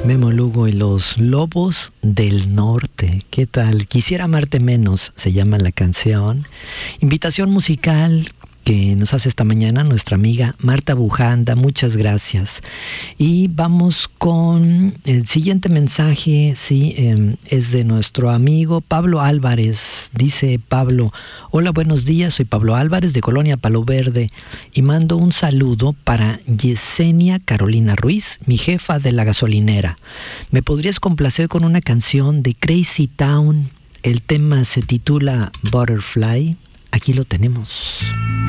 Memo Lugo y los Lobos del Norte. ¿Qué tal? Quisiera amarte menos, se llama la canción. Invitación musical que nos hace esta mañana nuestra amiga Marta Bujanda. Muchas gracias. Y vamos con el siguiente mensaje, sí, es de nuestro amigo Pablo Álvarez. Dice Pablo: hola, buenos días, soy Pablo Álvarez de Colonia Palo Verde y mando un saludo para Yesenia Carolina Ruiz, mi jefa de la gasolinera. ¿Me podrías complacer con una canción de Crazy Town? El tema se titula Butterfly. Aquí lo tenemos.